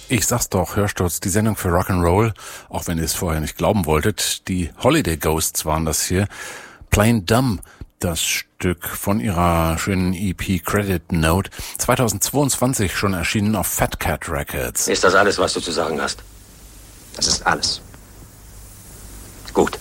Ich sag's doch, Hörsturz, die Sendung für Rock'n'Roll, auch wenn ihr es vorher nicht glauben wolltet. Die Holiday Ghosts waren das hier. Plain Dumb, das Stück von ihrer schönen EP Credit Note, 2022 schon erschienen auf Fat Cat Records. Ist das alles, was du zu sagen hast? Das ist alles. Gut.